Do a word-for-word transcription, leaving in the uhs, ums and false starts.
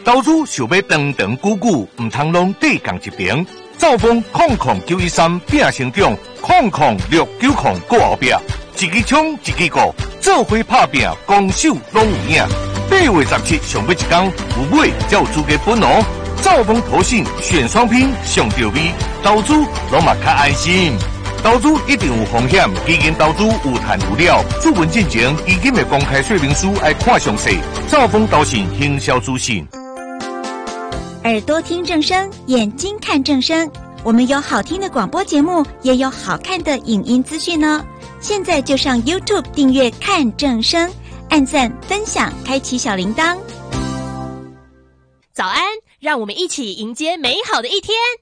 投资想要长长久久，唔通拢对共一边。兆丰空空九一三变成长，空空六九空过后壁，一支枪一支鼓，做伙拍拼，攻守拢有影。八月十七上尾一天，有买才有资格分哦。兆丰投信选双拼上到位，投资拢嘛较安心。投资一定有风险，基金投资有赚有了。注文进前，基金的公开说明书要看详细。兆丰投信行销资讯。 耳朵听正声，眼睛看正声。我们有好听的广播节目，也有好看的影音资讯呢。现在就上 YouTube 订阅看正声，按赞、分享，开启小铃铛。 早安，让我们一起迎接美好的一天。